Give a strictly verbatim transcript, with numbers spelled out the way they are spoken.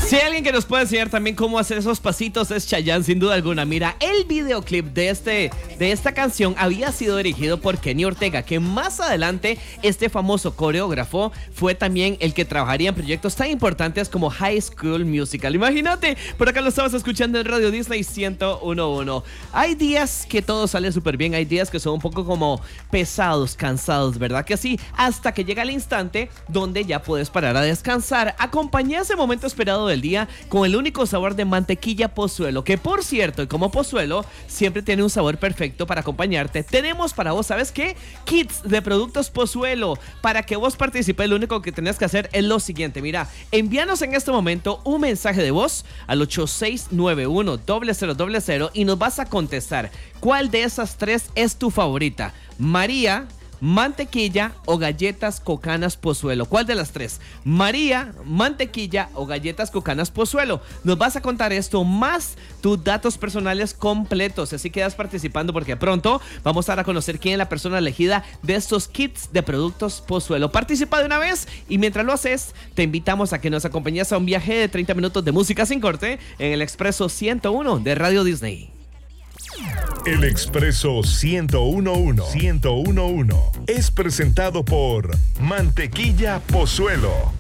Si hay alguien que nos puede enseñar también cómo hacer esos pasitos es Chayanne, sin duda alguna. Mira, el videoclip de, este, de esta canción había sido dirigido por Kenny Ortega, que más adelante este famoso coreógrafo fue también el que trabajaría en proyectos tan importantes como High School Musical. Imagínate, por acá lo estabas escuchando en Radio Disney ciento uno punto uno. Hay días que todo sale súper bien, hay días que son un poco como pesados, cansados, ¿verdad que sí? Hasta que llega el instante donde ya puedes parar a descansar. Acompaña ese momento esperado del día con el único sabor de mantequilla Pozuelo, que por cierto, y como Pozuelo siempre tiene un sabor perfecto para acompañarte, tenemos para vos, ¿sabes qué? Kits de productos Pozuelo. Para que vos participes, lo único que tenés que hacer es lo siguiente. Mira, envíanos en este momento un mensaje de voz al ocho seis nueve uno cero cero cero cero y nos vas a contestar cuál de esas tres es tu favorita: María, mantequilla o galletas Cocanas Pozuelo. ¿Cuál de las tres? María, mantequilla o galletas Cocanas Pozuelo. Nos vas a contar esto más tus datos personales completos. Así quedas participando porque pronto vamos a dar a conocer quién es la persona elegida de estos kits de productos Pozuelo. Participa de una vez y mientras lo haces, te invitamos a que nos acompañes a un viaje de treinta minutos de música sin corte en el Expreso ciento uno de Radio Disney. El Expreso ciento uno punto uno ciento uno punto uno es presentado por Mantequilla Pozuelo.